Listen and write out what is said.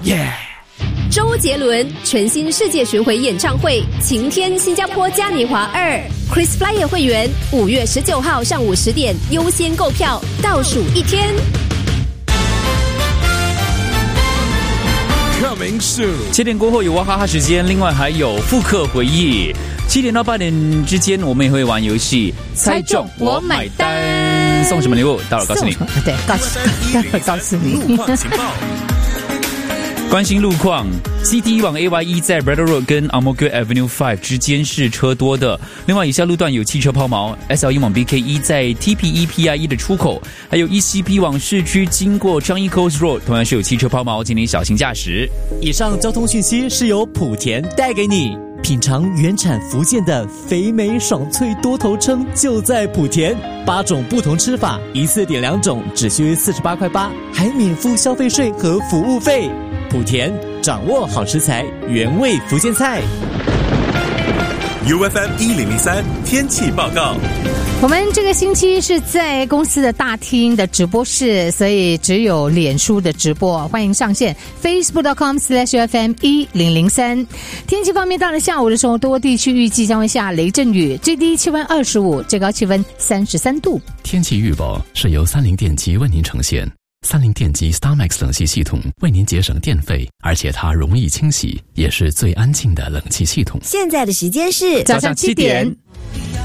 耶！ 周杰伦全新世界巡回演唱会晴天新加坡嘉年华2 Chris Flyer 会员5月19号上午10点优先购票，倒数1天。 Coming soon。 7点过后有娃哈哈时间，另外还有复刻回忆。7点到8点之间，我们也会玩游戏，猜中我买单。送什么礼物？待会儿告诉你。 对，待会儿告诉你。 路况情报。 关心路况 ，CT 往 AYE 在 Braddell Road 跟 Ang Mo Kio Avenue 5之间是车多的。另外，以下路段有汽车抛锚 ：SL1 往 BKE 在 TPE-PIE 的出口，还有 ECP 往市区经过樟宜 Coast Road， 同样是有汽车抛锚，请你小心驾驶。 以上交通讯息是由莆田带给你。品尝原产福建的肥美爽脆多头鲭，就在莆田，8种不同吃法，一次点2种，只需48.8块，还免付消费税和服务费。莆田，掌握好食材，原味福建菜。 UFM 1003天气报告。 我们这个星期是在公司的大厅的直播室，所以只有脸书的直播，欢迎上线 facebook.com/UFM 1003。天气方面，到了下午的时候，多地区预计将会下雷阵雨，最低气温25，最高气温33度。 天气预报是由30电机为您呈现。30电机 StarMax 冷气系统为您节省电费，而且它容易清洗，也是最安静的冷气系统。 现在的时间是早上7点。